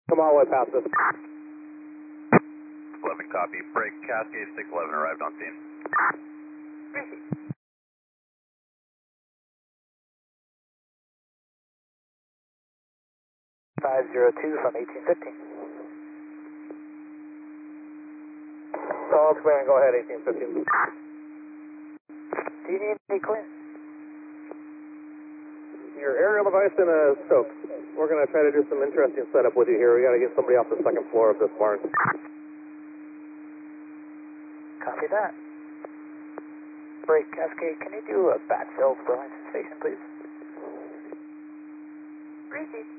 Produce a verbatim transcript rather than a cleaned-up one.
Come all the way past us. eleven copy. Break Cascade six eleven arrived on scene. five zero two from eighteen fifteen. Call command, go ahead, eighteen fifteen. Do you need any clean? Your aerial device and a scope. We're going to try to do some interesting setup with you here. We got to get somebody off the second floor of this barn. Copy that. Break Cascade, can you do a backfill for Burlington Station, please? Repeat.